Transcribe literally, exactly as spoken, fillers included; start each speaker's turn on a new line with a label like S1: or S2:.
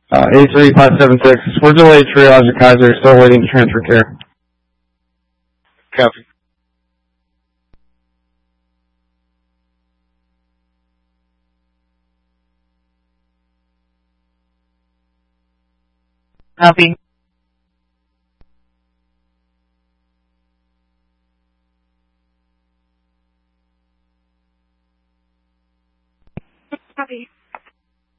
S1: Uh, A three five seven six. We're delayed triage at Kaiser, still waiting to transfer care.
S2: Copy.
S3: Copy.
S4: Copy.